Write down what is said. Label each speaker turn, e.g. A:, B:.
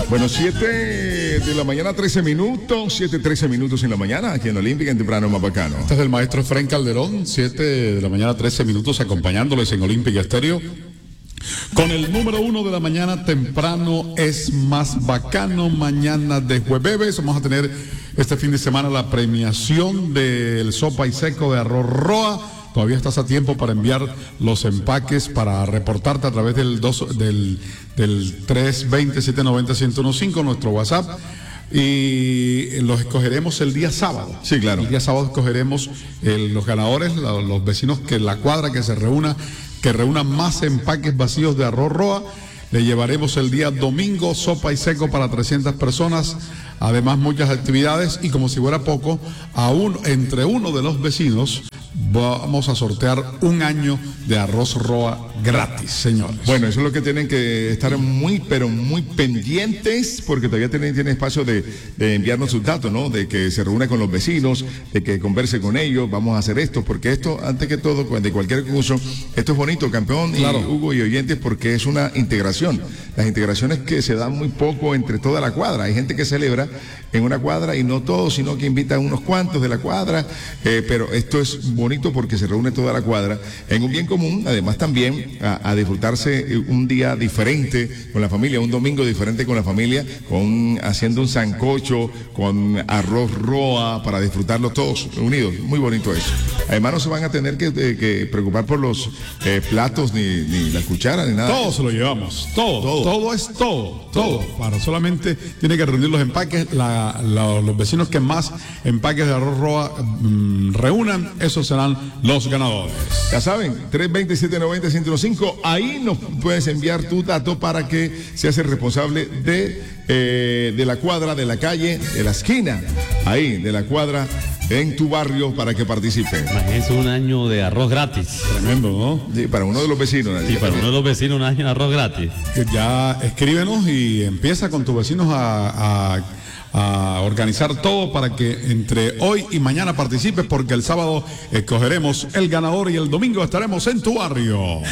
A: Bueno, 7 de la mañana, 13 minutos, 7:13 minutos en la mañana, aquí en Olímpica, en Temprano Más Bacano.
B: Este es el maestro Efraín Calderón, 7 de la mañana, 13 minutos, acompañándoles en Olímpica Estéreo. Con el número 1 de la mañana, temprano es más bacano. Mañana de jueves vamos a tener este fin de semana la premiación del sopa y seco de arroz roa. Todavía estás a tiempo para enviar los empaques, para reportarte a través del 320-790-1015, nuestro WhatsApp. Y los escogeremos el día sábado.
A: Sí, claro.
B: El día sábado escogeremos los ganadores, los vecinos que la cuadra que reúna más empaques vacíos de arroz roa. Le llevaremos el día domingo sopa y seco para 300 personas. Además, muchas actividades y como si fuera poco, entre uno de los vecinos vamos a sortear un año de arroz roa gratis, señores.
A: Bueno, eso es lo que tienen que estar muy, pero muy pendientes, porque todavía tienen espacio de enviarnos sus datos, ¿no? De que se reúna con los vecinos, de que converse con ellos, vamos a hacer esto, porque esto, antes que todo, de cualquier curso, esto es bonito, campeón, claro. Y Hugo y oyentes, porque es una integración. Las integraciones que se dan muy poco entre toda la cuadra. Hay gente que celebra en una cuadra y no todos, sino que invitan unos cuantos de la cuadra, pero esto es bonito porque se reúne toda la cuadra en un bien común, además también a disfrutarse un día diferente con la familia, un domingo diferente con la familia, haciendo un sancocho, con arroz roa, para disfrutarlo todos unidos, muy bonito eso. Además no se van a tener que preocupar por los platos, ni la cuchara, ni nada.
B: Todo se lo llevamos, todo es todo. Para solamente tiene que reunir los empaques, los vecinos que más empaques de arroz roa reúnan, esos serán los ganadores.
A: Ya saben, 320-790-1015, ahí nos puedes enviar tu dato para que seas el responsable de la cuadra, de la calle, de la esquina, ahí, de la cuadra, en tu barrio, para que participe.
C: Imagínense un año de arroz gratis.
B: Tremendo, ¿no?
A: Sí, para uno de los vecinos.
C: Sí, para uno de los vecinos un año de arroz gratis.
B: Ya escríbenos y empieza con tus vecinos a organizar todo para que entre hoy y mañana participes, porque el sábado escogeremos el ganador y el domingo estaremos en tu barrio.